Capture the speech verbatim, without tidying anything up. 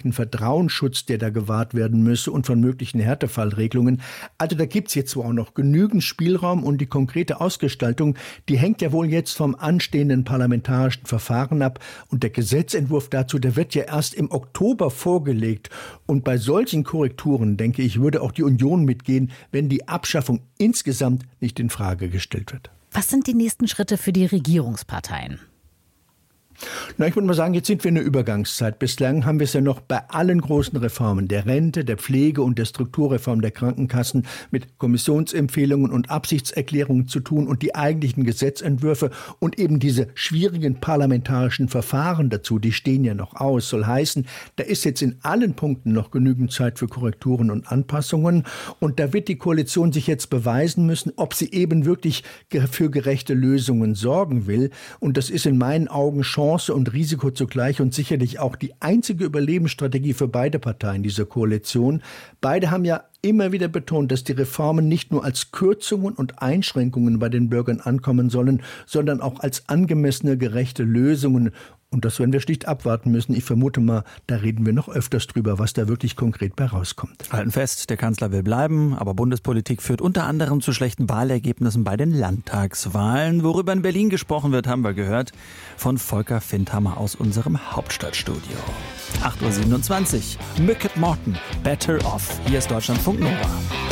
vermeintlichen Vertrauensschutz, der da gewahrt werden müsse und von möglichen Härtefallregelungen. Also da gibt's jetzt zwar auch noch genügend Spielraum und die konkrete Ausgestaltung, die hängt ja wohl jetzt vom anstehenden parlamentarischen Verfahren ab. Und der Gesetzentwurf dazu, der wird ja erst im Oktober vorgelegt. Und bei solchen Korrekturen, denke ich, würde auch die Union mitgehen, wenn die Abschaffung insgesamt nicht in Frage gestellt wird. Was sind die nächsten Schritte für die Regierungsparteien? Na, ich würde mal sagen, jetzt sind wir in der Übergangszeit. Bislang haben wir es ja noch bei allen großen Reformen, der Rente, der Pflege und der Strukturreform der Krankenkassen mit Kommissionsempfehlungen und Absichtserklärungen zu tun und die eigentlichen Gesetzentwürfe und eben diese schwierigen parlamentarischen Verfahren dazu, die stehen ja noch aus. Soll heißen, da ist jetzt in allen Punkten noch genügend Zeit für Korrekturen und Anpassungen und da wird die Koalition sich jetzt beweisen müssen, ob sie eben wirklich für gerechte Lösungen sorgen will. Und das ist in meinen Augen Chance und Risiko zugleich und sicherlich auch die einzige Überlebensstrategie für beide Parteien dieser Koalition. Beide haben ja immer wieder betont, dass die Reformen nicht nur als Kürzungen und Einschränkungen bei den Bürgern ankommen sollen, sondern auch als angemessene, gerechte Lösungen. Und das werden wir schlicht abwarten müssen. Ich vermute mal, da reden wir noch öfters drüber, was da wirklich konkret bei rauskommt. Halten fest, der Kanzler will bleiben, aber Bundespolitik führt unter anderem zu schlechten Wahlergebnissen bei den Landtagswahlen. Worüber in Berlin gesprochen wird, haben wir gehört von Volker Findhammer aus unserem Hauptstadtstudio. acht Uhr siebenundzwanzig, Mücket Morton, Better Off. Hier ist Deutschlandfunk Nova.